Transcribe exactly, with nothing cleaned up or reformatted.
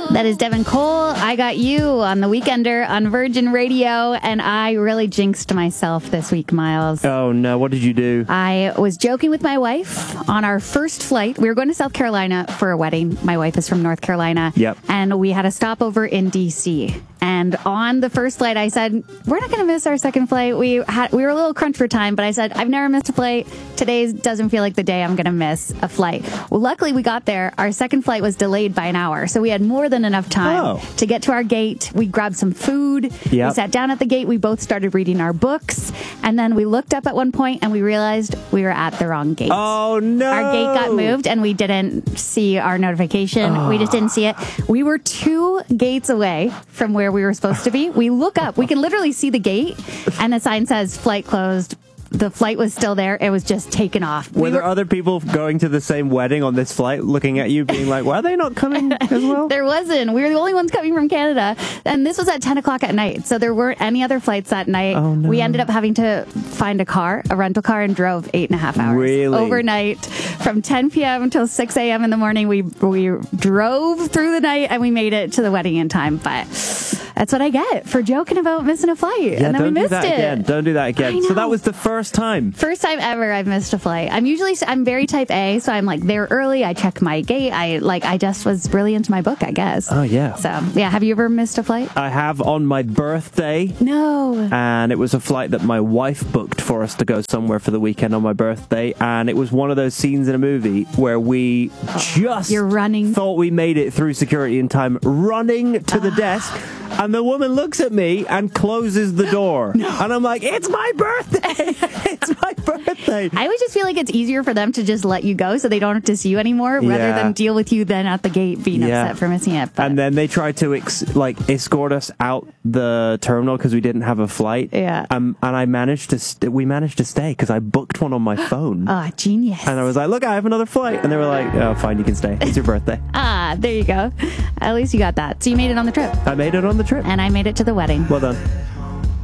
That is Devin Cole. I Got You on The Weekender on Virgin Radio, and I really jinxed myself this week, Miles. Oh, no. What did you do? I was joking with my wife on our first flight. We were going to South Carolina for a wedding. My wife is from North Carolina. Yep. And we had a stopover in D C And on the first flight, I said, we're not going to miss our second flight. We had we were a little crunch for time, but I said, I've never missed a flight. Today doesn't feel like the day I'm going to miss a flight. Well, luckily, we got there. Our second flight was delayed by an hour, so we had more than enough time oh. to get to our gate. We grabbed some food. Yep. We sat down at the gate. We both started reading our books, and then we looked up at one point, and we realized we were at the wrong gate. Oh, no. Our gate got moved, and we didn't see our notification. Oh. We just didn't see it. We were two gates away from where we were supposed to be. We look up. We can literally see the gate, and the sign says flight closed. The flight was still there. It was just taken off. Were we there were... other people going to the same wedding on this flight looking at you being like, why are they not coming as well? There wasn't. We were the only ones coming from Canada. And this was at ten o'clock at night. So there weren't any other flights that night. Oh, no. We ended up having to find a car, a rental car, and drove eight and a half hours. Really? Overnight. From ten p.m. until six a.m. in the morning, we we drove through the night and we made it to the wedding in time. But that's what I get for joking about missing a flight. Yeah, and then don't we missed do that it. again. Don't do that again. So that was the first time. First time ever I've missed a flight. I'm usually, I'm very type A, so I'm like there early. I check my gate. I like, I just was really into my book, I guess. Oh, yeah. So, yeah. Have you ever missed a flight? I have on my birthday. No. And it was a flight that my wife booked for us to go somewhere for the weekend on my birthday. And it was one of those scenes in a movie where we oh, just you're running. thought we made it through security in time, running to the desk. And the woman looks at me and closes the door. No. And I'm like, it's my birthday. It's my birthday. I always just feel like it's easier for them to just let you go so they don't have to see you anymore yeah. rather than deal with you then at the gate being yeah. upset for missing it. But. And then they tried to ex- like escort us out the terminal because we didn't have a flight. Yeah. Um, and I managed to, st- we managed to stay because I booked one on my phone. Ah, oh, genius. And I was like, look, I have another flight. And they were like, oh, fine, you can stay. It's your birthday. Ah, there you go. At least you got that. So you made it on the trip. I made it on the trip. And I made it to the wedding. Well done.